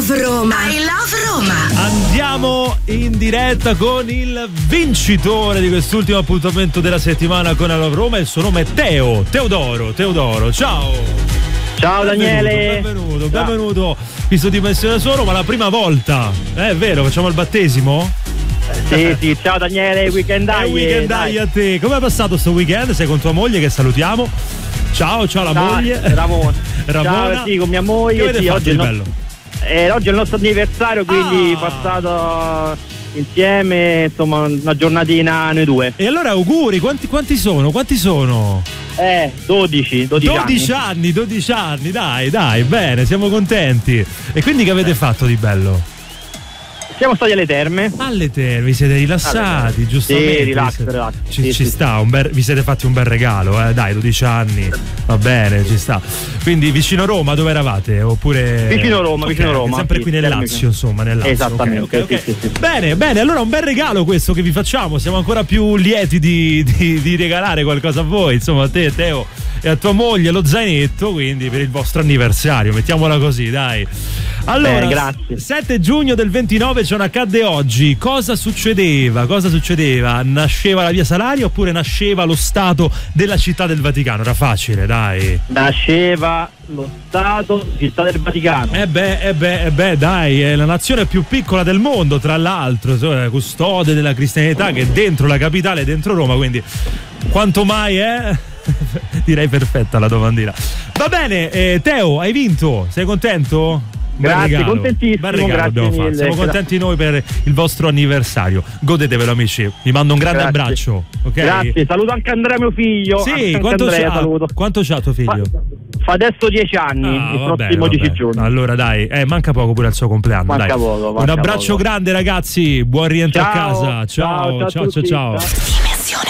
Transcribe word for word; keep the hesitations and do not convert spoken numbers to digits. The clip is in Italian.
love Roma. I love Roma. Andiamo in diretta con il vincitore di quest'ultimo appuntamento della settimana con I Love Roma. Il suo nome è Teo, Teodoro, Teodoro, ciao. Ciao Daniele. Benvenuto, ciao. benvenuto. Qui su Dimensione Solo, ma la prima volta. Eh, è vero, facciamo il battesimo? Sì, sì, ciao Daniele, weekend dai. Eh, weekend dai, dai a te. Come è passato sto weekend? Sei con tua moglie che salutiamo. Ciao, ciao la ciao, moglie. Ramona. Ramona. Ciao, sì, con mia moglie. Che sì, oggi, è no... bello? eh, oggi è il nostro anniversario, quindi ah. passato insieme, insomma, una giornatina noi due. E allora auguri, quanti, quanti sono? Quanti sono? Eh, dodici, dodici, dodici anni. anni, dodici anni, dai, dai, bene, siamo contenti. E quindi che avete fatto di bello? Siamo stati alle terme. Alle terme, vi siete rilassati, alle giustamente. Sì, relax, siete... relax. Ci, sì, ci sì. sta, un bel... vi siete fatti un bel regalo, eh? Dai, dodici anni, va bene, ci sta. Quindi vicino Roma, dove eravate? Oppure... Vicino Roma, okay, vicino Roma. Sempre sì, qui nel termico. Lazio, insomma, nel Lazio. Esattamente, okay, okay, sì, okay. Sì, sì. Bene, bene, allora un bel regalo questo che vi facciamo. Siamo ancora più lieti di, di, di regalare qualcosa a voi, insomma, a te, Teo, e a tua moglie lo zainetto, quindi per il vostro anniversario, mettiamola così, dai. Allora, bene, grazie. sette giugno del ventinove ce ne accadde oggi. Cosa succedeva? Cosa succedeva? Nasceva la via Salaria oppure nasceva lo Stato della Città del Vaticano? Era facile, dai. Nasceva lo Stato Città del Vaticano. Eh beh, eh beh, eh beh, dai, è la nazione più piccola del mondo, tra l'altro, custode della cristianità, che è dentro la capitale, dentro Roma, quindi quanto mai è? Direi perfetta la domandina. Va bene, eh, Teo, hai vinto? Sei contento? Grazie, contentissimo. Bel regalo grazie mille. Siamo contenti noi per il vostro anniversario. Godetevelo, amici. Vi mando un grande grazie. abbraccio. Okay? Grazie, saluto anche Andrea, mio figlio. Sì, anche quanto, Andrea, c'ha, saluto. quanto c'ha tuo figlio? Fa, fa adesso dieci anni, ah, il vabbè, prossimo vabbè. dieci giorni. Allora dai, eh, manca poco pure al suo compleanno. Manca dai. poco, manca un abbraccio poco. grande, ragazzi. Buon rientro ciao, a casa. Ciao, ciao, ciao, ciao, ciao. ciao. ciao.